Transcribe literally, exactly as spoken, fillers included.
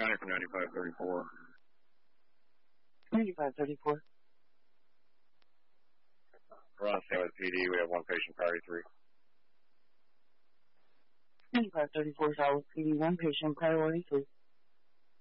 County for ninety-five thirty-four. ninety-five thirty-four. We're on San Luis P D. We have one patient, priority three. ninety-five thirty-four, South P D, one patient, priority three.